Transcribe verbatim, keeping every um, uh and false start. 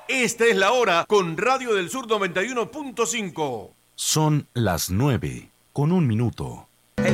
Esta es la hora con Radio del Sur noventa y uno punto cinco. Son las nueve con un minuto.